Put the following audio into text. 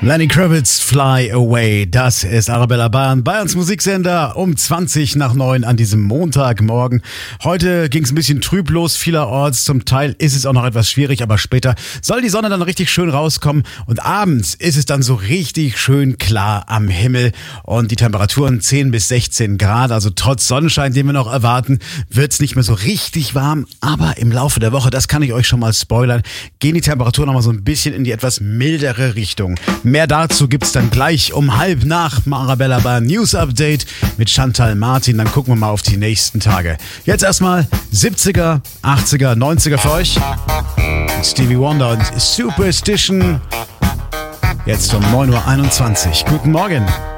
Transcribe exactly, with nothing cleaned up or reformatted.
Lenny Kravitz, Fly Away, das ist Arabella Bayern, Bayerns Musiksender um zwanzig nach neun an diesem Montagmorgen. Heute ging es ein bisschen trüb los vielerorts, zum Teil ist es auch noch etwas schwierig, aber später soll die Sonne dann richtig schön rauskommen und abends ist es dann so richtig schön klar am Himmel und die Temperaturen zehn bis sechzehn Grad, also trotz Sonnenschein, den wir noch erwarten, wird es nicht mehr so richtig warm, aber im Laufe der Woche, das kann ich euch schon mal spoilern, gehen die Temperaturen noch mal so ein bisschen in die etwas mildere Richtung. Mehr dazu gibt's dann gleich um halb nach Arabella Bayern News Update mit Chantal Martin. Dann gucken wir mal auf die nächsten Tage. Jetzt erstmal siebziger, achtziger, neunziger für euch. Stevie Wonder und Superstition. Jetzt um neun Uhr einundzwanzig. Guten Morgen.